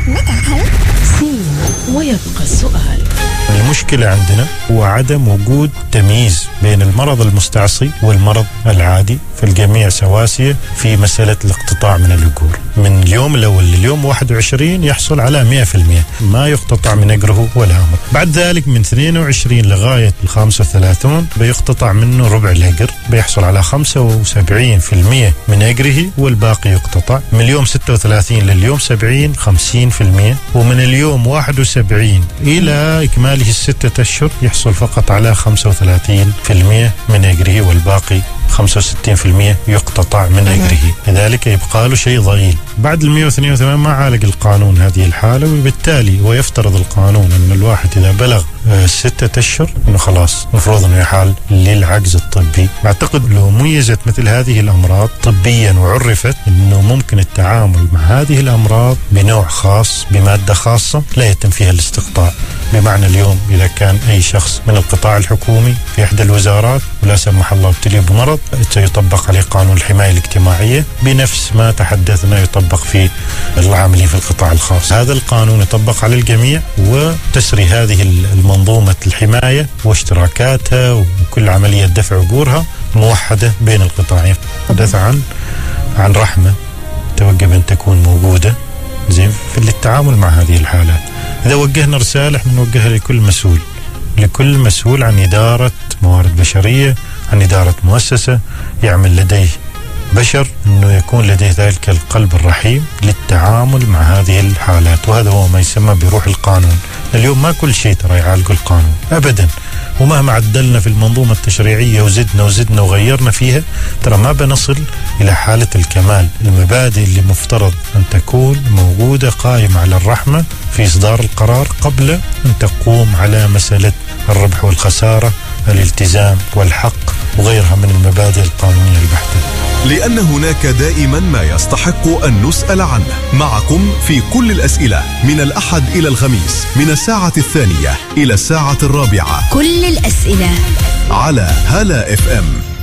متى هل؟ سين ويبقى السؤال. المشكلة عندنا هو عدم وجود تمييز بين المرض المستعصي والمرض العادي، فالجميع سواسية في مسألة الاقتطاع من الأجور. من اليوم الأول لليوم 21 يحصل على 100%، ما يقتطع من أجره ولا أمر. بعد ذلك من 22 لغاية 35 بيقتطع منه ربع الأجر، بيحصل على 75% من أجره والباقي يقتطع. من اليوم 36 لليوم 70 50%، ومن اليوم 71 إلى إكماله 6 أشهر يحصل فقط على 35% من أجره والباقي 65% يقتطع من أجره، لذلك يبقى له شيء ضئيل. بعد 182 ما عالج القانون هذه الحالة، وبالتالي ويفترض القانون أن الواحد إذا بلغ 6 أشهر أنه خلاص مفروض أنه يحال للعجز الطبي. أعتقد لو ميزت مثل هذه الأمراض طبيا وعرفت أنه ممكن التعامل مع هذه الأمراض بنوع خاص بمادة خاصة لا يتم فيها الاستقطاع. بمعنى اليوم إذا كان أي شخص من القطاع الحكومي في إحدى الوزارات ولا سمح الله ابتلي بمرض، سيطبق عليه قانون الحماية الاجتماعية بنفس ما تحدثنا يطبق في العاملين في القطاع الخاص. هذا القانون يطبق على الجميع، وتسري هذه المنظومة الحماية واشتراكاتها وكل عملية دفع أجورها موحدة بين القطاعين. حدث عن رحمة توجب أن تكون موجودة زين في التعامل مع هذه الحالات. إذا وجهنا رسالة نوجهها لكل مسؤول عن إدارة موارد بشرية، عن إدارة مؤسسة يعمل لديه بشر، أنه يكون لديه ذلك القلب الرحيم للتعامل مع هذه الحالات. وهذا هو ما يسمى بروح القانون. اليوم ما كل شيء ترى يعالج القانون أبدا، ومهما عدلنا في المنظومة التشريعية وزدنا وغيرنا فيها ترى ما بنصل إلى حالة الكمال. المبادئ اللي مفترض أن تكون موجودة قائمة على الرحمة في إصدار القرار قبل أن تقوم على مسألة الربح والخسارة، الالتزام والحق وغيرها من المبادئ القانونية البحتة. لأن هناك دائما ما يستحق أن نسأل عنه. معكم في كل الأسئلة من الأحد إلى الخميس من الساعة 2 إلى الساعة 4. كل الأسئلة على هلا FM.